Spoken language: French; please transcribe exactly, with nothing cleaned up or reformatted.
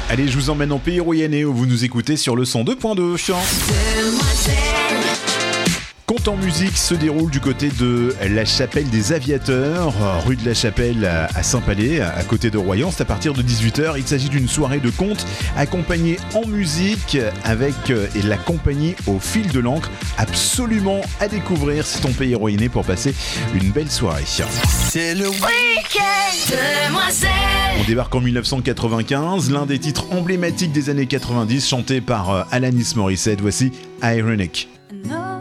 Allez, je vous emmène en pays Royannais où vous nous écoutez sur le cent deux point deux. Compte en musique se déroule du côté de la Chapelle des Aviateurs, rue de la Chapelle à Saint-Palais, à côté de Royan. C'est à partir de dix-huit heures. Il s'agit d'une soirée de contes accompagnée en musique avec la compagnie Au Fil de l'Encre. Absolument à découvrir, c'est ton pays Royannais pour passer une belle soirée. C'est le week-end demoiselle. On débarque en dix-neuf cent quatre-vingt-quinze, l'un des titres emblématiques des années quatre-vingt-dix chanté par Alanis Morissette. Voici Ironic.